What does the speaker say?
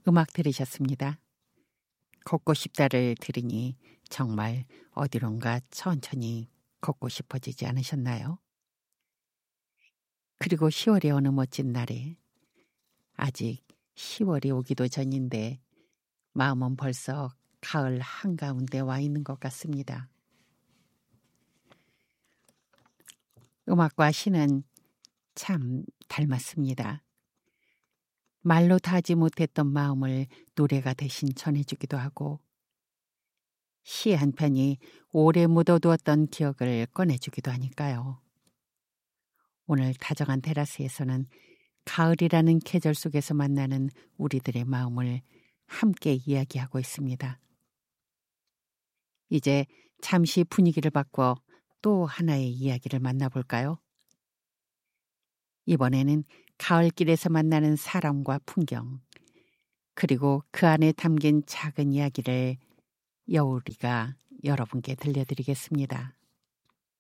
음악 들으셨습니다. 걷고 싶다를 들으니 정말 어디론가 천천히 걷고 싶어지지 않으셨나요? 그리고 10월의 어느 멋진 날에 아직 10월이 오기도 전인데 마음은 벌써 가을 한가운데 와 있는 것 같습니다. 음악과 시는 참 닮았습니다. 말로 다 하지 못했던 마음을 노래가 대신 전해주기도 하고 시 한 편이 오래 묻어두었던 기억을 꺼내주기도 하니까요. 오늘 다정한 테라스에서는 가을이라는 계절 속에서 만나는 우리들의 마음을 함께 이야기하고 있습니다. 이제 잠시 분위기를 바꿔 또 하나의 이야기를 만나볼까요? 이번에는 가을길에서 만나는 사람과 풍경, 그리고 그 안에 담긴 작은 이야기를 여울이가 여러분께 들려드리겠습니다.